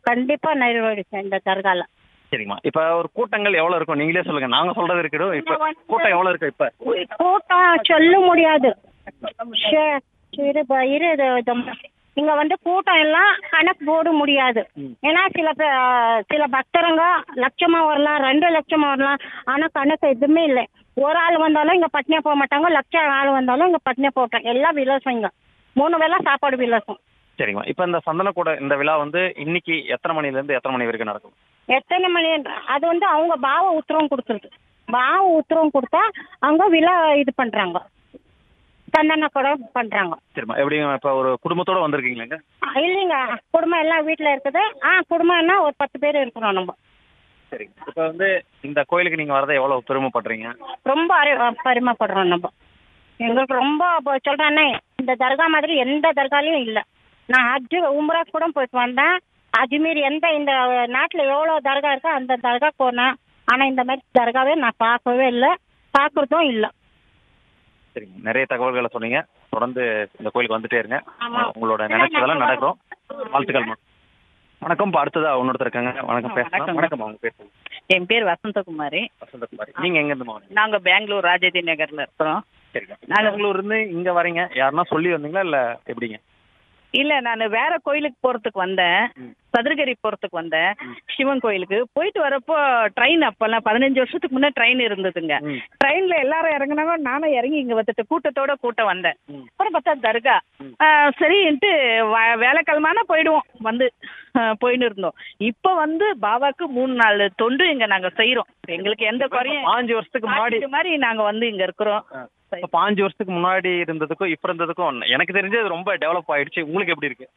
கண்டிப்பா நிறைவேறிச்சு இந்த தர்கால. சரிங்கம்மா. இப்ப ஒரு கூட்டங்கள் எவ்வளவு இருக்கும்? நீங்களே சொல்லுங்க. நாங்க சொல்றது இருக்கட்டும். இப்ப கூட்டம் எவ்வளவு இருக்கு இப்ப? கூட்டம் சொல்ல முடியாது. சே- இரு இங்க கூட்டம் எல்லாம் கணக்கு போட முடியாது. ஏன்னா சில பக்தருங்க லட்சமா வரலாம், 2 லட்சமா வரலாம். ஆனா கணக்கு எதுவுமே இல்லை. ஒரு ஆள் வந்தாலும் இங்க பட்னியா போக மாட்டாங்க, லட்சம் ஆள் வந்தாலும் இங்க பட்னியா போட்டாங்க. எல்லாம் விலாசம் இங்க 3 வேளை சாப்பாடு விலாசம். சரிங்கம்மா. இப்ப இந்த சந்தனக்கூட இந்த விழா இன்னைக்கு எத்தனை மணில இருந்து எத்தனை மணி வரைக்கும் நடக்கும்? எத்தனை மணி அது அவங்க பாவ உத்தரவும் கொடுத்துருது. பாவ உத்தரவும் கொடுத்தா அவங்க விழா இது பண்றாங்க, சந்தன கூட பண்றாங்க. சரிம்மா. எப்படிங்க இப்ப ஒரு குடும்பத்தோட வந்திருக்கீங்களா? இல்லைங்க, குடும்பம் எல்லாம் வீட்டுல இருக்குது. குடும்பம்னா ஒரு 10 பேர் இருக்கிறோம் நம்ம. சரிங்க. இப்ப இந்த கோயிலுக்கு நீங்க வரதை எவ்வளவு பெருமைப்படுறீங்க? ரொம்ப பெருமைப்படுறோம் நம்ம. எங்களுக்கு ரொம்ப சொல்றேன்னே, இந்த தர்கா மாதிரி எந்த தர்காலையும் இல்லை. நான் ஹஜ்ஜு உம்ரா கூட போயிட்டு வந்தேன். அஜ்மீர் இந்த நாட்டுல எவ்வளவு தர்கா இருக்கோ அந்த தர்கா போனேன். ஆனா இந்த மாதிரி தர்காவே நான் பார்க்கவே இல்லை, பார்க்கறதும் இல்லை. சரிங்க. நிறைய தகவல்களை சொன்னீங்க. தொடர்ந்து இந்த கோயிலுக்கு வந்துட்டே இருங்க. ஆமா. உங்களோட நினைச்சதெல்லாம் நடக்கும். வாழ்த்துக்கள்மா. வணக்கம். இப்ப அடுத்ததா இன்னொருத்தர் இருக்காங்க. வணக்கம். பேசலாம். வணக்கம். அவங்க பேசுங்க. என் பேர் வசந்தகுமாரி. வசந்தகுமாரி. நீங்க எங்க இருந்து வரீங்க? நாங்க பெங்களூர் ராஜாஜி நகர்ல இருக்கிறோம். சரிங்க. பெங்களூர்ல இருந்து இங்க வரீங்க, யாருன்னா சொல்லி வந்தீங்களா இல்ல எப்படிங்க? இல்ல, நான் வேற கோயிலுக்கு போறதுக்கு வந்தேன். சதுரகிரி போறதுக்கு வந்தேன், சிவன் கோயிலுக்கு. போயிட்டு வரப்போ ட்ரெயின், அப்பெல்லாம் 15 வருஷத்துக்கு முன்னே ட்ரெயின் இருந்ததுங்க. ட்ரெயின்ல எல்லாரும் இறங்குனாங்க, நானும் இறங்கி இங்க வந்துட்டு கூட்டம் வந்தேன். அப்புறம் பார்த்தா தர்கா. சரின்ட்டு வேலைக்கிழமான போயிடுவோம் போயின்னு இருந்தோம். இப்ப பாபாக்கு 3 நாள் தொண்டு இங்க நாங்க செய்யறோம். எங்களுக்கு எந்த குறையும் 5 வருஷத்துக்கு மாதிரி நாங்க இங்க இருக்கிறோம். 5 வருஷத்துக்கு முன்னாடி இருந்ததுக்கும் இப்ப இருந்ததுக்கும் எனக்கு தெரிஞ்சது ரொம்ப டெவலப் ஆயிடுச்சு. உங்களுக்கு எப்படி இருக்கு?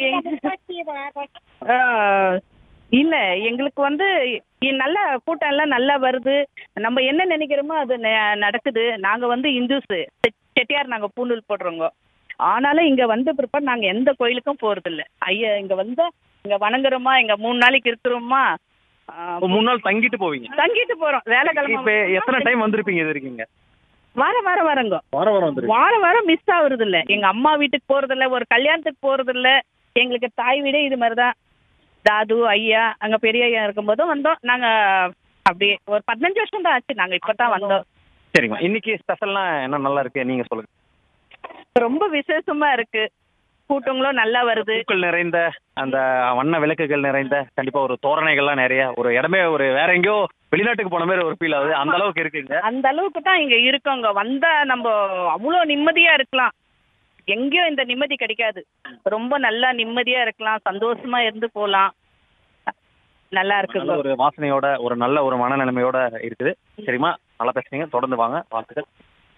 இல்ல, எங்களுக்கு நல்ல கூட்டம் எல்லாம் நல்லா வருது. நம்ம என்ன நினைக்கிறோமோ அது நடக்குது. நாங்க இந்துஸ், செட்டியார், நாங்க பூணூல் போடுறோங்க. ஆனாலும் இங்க பிற்பாடு நாங்க எந்த கோயிலுக்கும் போறது இல்ல. ஐயா இங்க இங்க வணங்குறோமா, இங்க 3 நாளைக்கு இருக்கிறோமா. 3 நாள் தங்கிட்டு போவீங்க? தங்கிட்டு போறோம். வேலைக்கிழமை. இப்ப எத்தனை டைம் வந்திருப்பீங்க இது இருக்கீங்க? வாரம் வரங்க. வாரம் மிஸ் ஆகுறது இல்ல. எங்க அம்மா வீட்டுக்கு போறது இல்ல, ஒரு கல்யாணத்துக்கு போறது இல்ல. எங்களுக்கு தாய் வீடே இது மாதிரிதான். தாது ஐயா அங்க பெரிய ஐயா இருக்கும்போதும் வந்தோம் நாங்க. அப்படியே ஒரு 15 வருஷம் தான் ஆச்சு நாங்க இப்பதான் வந்தோம். சரிம்மா. இன்னைக்கு ஸ்பெஷல்லாம் என்ன நல்லா இருக்கு நீங்க சொல்லுங்க. ரொம்ப விசேஷமா இருக்கு. கூட்டங்களும் நல்லா வருது. பூக்கள் நிறைந்த அந்த வண்ண விளக்குகள் நிறைந்த, கண்டிப்பா ஒரு தோரணைகள்லாம் நிறைய, ஒரு இடமே ஒரு வேற எங்கேயோ வெளிநாட்டுக்கு போன மாதிரி ஒரு ஃபீல் ஆகுது. அந்த அளவுக்கு இருக்குங்க. அந்த அளவுக்கு தான் இங்க இருக்கோங்க. வந்தா நம்ம அவ்வளோ நிம்மதியா இருக்கலாம். எங்கேயும் இந்த நிம்மதி கிடைக்காது. ரொம்ப நல்லா நிம்மதியா இருக்கலாம், சந்தோஷமா இருந்து போலாம். நல்லா இருக்கு. ஒரு வாசனையோட ஒரு நல்ல ஒரு மனநிலைமையோட இருக்குது. சரிம்மா, நல்லா பேசுறீங்க. தொடர்ந்து வாங்க. வாழ்த்துக்கள்.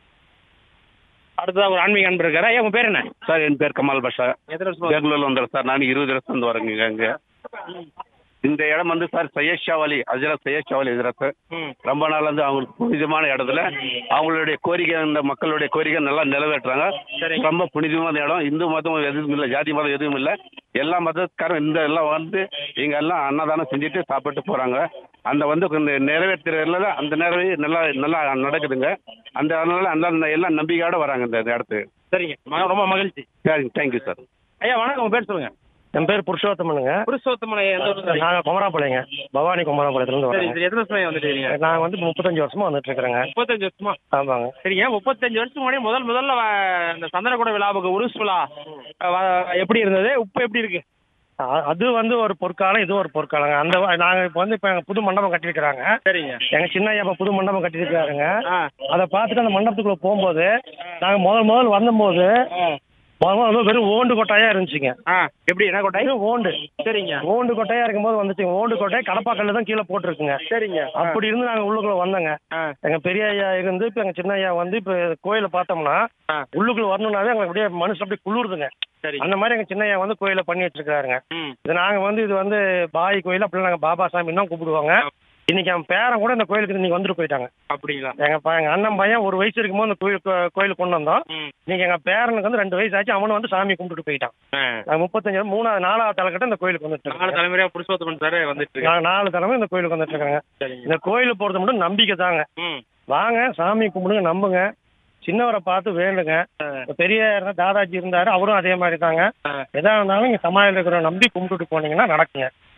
அடுத்ததான் ஒரு ஆன்மீக அன்பர் இருக்காரு. ஐயா, உங்க பேர் என்ன? சார், என் பேர் கமால் பாஷா. எத்தனை வருஷம் பெங்களூர்ல வந்தேன் சார். நான் 20 வருஷம் வந்து வரேங்க இங்க. இந்த இடம் சார் சையத் ஷா அலி ஹஜ்ரத் சையத் ஷா அலி ஹஜ்ரத் ரொம்ப நாள் அவங்களுக்கு புனிதமான இடத்துல அவங்களுடைய கோரிக்கை, இந்த மக்களுடைய கோரிக்கை நல்லா நிறைவேற்றுறாங்க. ரொம்ப புனிதமான இடம். இந்து மதம் எதுவும் இல்லை, ஜாதி மதம் எதுவும் இல்லை. எல்லா மதக்காரும் இந்த எல்லாம் இங்க எல்லாம் அன்னதானம் செஞ்சுட்டு சாப்பிட்டு போறாங்க. அந்த நிறைவேற்றுறதுல அந்த நிறைவே நல்லா நல்லா நடக்குதுங்க. அதனால அந்த எல்லாம் நம்பிக்கையோட வராங்க இந்த இடத்துக்கு. சரிங்க, ரொம்ப மகிழ்ச்சி. சரிங்க, தேங்க்யூ சார். ஐயா வணக்கம். உங்க பேர் சொல்லுங்க. என் பேர் புருஷோத்தமனுங்க. புருஷோத்தமன். நாங்கள் குமராப்பாளையங்க, பவானி குமராப்பாளையத்துலேருந்து வரோம். எத்தனை வருஷம் வந்துட்டு? நாங்கள் 35 வருஷமா வந்துட்டு இருக்கிறேங்க. 35 வருஷமா? ஆமாங்க. சரிங்க. 35 வருஷம் முன்னாடி முதல்ல இந்த சந்தனக்கூட விழாவுக்கு உருஸ் விழா எப்படி இருந்தது? இப்போ எப்படி இருக்கு? அது ஒரு பொற்காலம், இது ஒரு பொற்காலங்க. நாங்கள் இப்போ இப்போ எங்கள் புது மண்டபம் கட்டியிருக்கிறாங்க. சரிங்க. எங்கள் சின்ன ஐயா இப்போ புது மண்டபம் கட்டியிருக்கிறாருங்க. அதை பார்த்துட்டு அந்த மண்டபத்துக்குள்ளே போகும்போது நாங்கள் முதல் வந்தபோது வெறும் ஓண்டு கொட்டாயா இருந்துச்சுங்க. எப்படி? என்ன கொட்டாய்? ஓண்டு. சரிங்க. ஓண்டு கொட்டையா இருக்கும்போது வந்துச்சுங்க. ஓண்டு கொட்டையை கடப்பாக்கல்ல தான் கீழே போட்டுருக்குங்க. சரிங்க. அப்படி இருந்து நாங்க உள்ளுக்குள்ள வந்தோங்க. எங்க பெரிய ஐயா இருந்து இப்ப எங்க சின்ன ஐயா இப்ப கோயில பார்த்தோம்னா உள்ளுக்குள்ள வரணும்னாவே எங்களுக்கு அப்படியே மனசு அப்படியே குளிருதுங்க. அந்த மாதிரி எங்க சின்ன ஐயா கோயில பண்ணி வச்சிருக்காருங்க. இது நாங்க இது பாய் கோயில் அப்படிலாம் நாங்க பாபா சாமி தான் கூப்பிடுவாங்க. இன்னைக்கு அவன் பேரன் கூட இந்த கோயிலுக்கு இன்னைக்கு வந்துட்டு போயிட்டாங்க. அப்படிங்களா? எங்க அண்ணன் பையன் 1 வயசு இருக்கும்போது இந்த கோயிலுக்கு கொண்டு வந்தோம். இன்னைக்கு எங்க பேரனுக்கு 2 வயசு ஆச்சு. அவனும் சாமி கும்பிட்டுட்டு போயிட்டான். 35 4வது தலைக்கட்ட இந்த கோயிலுக்கு வந்துட்டு 4 தலைமுறையா புருஷோத்தமன் சார் வந்துட்டு 4 தலைமுறை இந்த கோயிலுக்கு வந்துட்டு இருக்காங்க. இந்த கோயிலுக்கு போறது மட்டும் நம்பிக்கை தாங்க. வாங்க, சாமி கும்பிடுங்க, நம்புங்க, சின்னவரை பார்த்து வேண்டுங்க. பெரிய தாதாஜி இருந்தாரு, அவரும் அதே மாதிரி தாங்க. எதா இருந்தாலும் இங்க சமாளியில் இருக்கிற நம்பி கும்பிட்டுட்டு போனீங்கன்னா நடக்குங்க.